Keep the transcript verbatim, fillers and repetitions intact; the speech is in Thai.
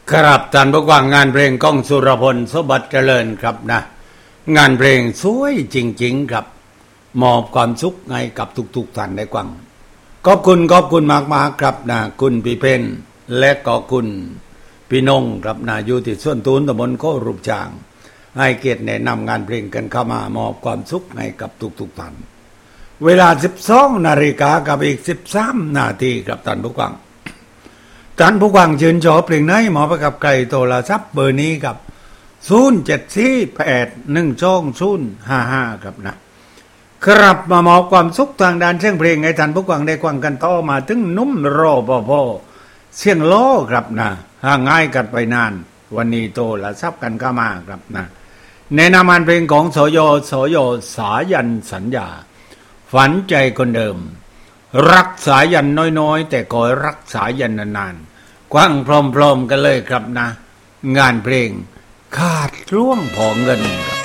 ครับท่านผู้ฟังงานเพลงก้องสุรพลสมบัติเจริญครับนะงานเพลงสวยจริงๆครับมอบความสุขให้กับทุกๆท่านได้ฟังขอบคุณขอบคุณมากๆครับนะคุณพี่เพนและก็คุณพี่นงครับนะอยู่ที่ส่วนตูนตำบลโครูปจางให้เกียรติแนะนำงานเพลงกันเข้ามามอบความสุขให้กับทุกๆท่านเวลา สิบสอง นาฬิกากับอีกสิบสามนาทีครับท่านผู้ฟังท่านผู้ฟังชื่นชอบเพลงไหนหมอไปกับไก่โทรศัพท์เบอร์นี้ครับศูนย์ เจ็ด สี่ แปด หนึ่ง สอง ศูนย์ ห้า ห้าครับนะครับมามอบความสุขทางด้านเสียงเพลงให้ท่านผู้ฟังได้ฟังกันต่อมาถึงนุ่มรอปภเสียงล้อครับนะห่างง่ายกันไปนานวันนี้โทรศัพท์กันเข้ามาครับนะแนะนำงานเพลงของสยสยสายันสัญญาฝันใจคนเดิมรักสายันน้อยๆแต่ขอรักสายันนานๆกว้างพร้อมๆกันเลยครับนะงานเพลงขาดร่วงผอเงินครับ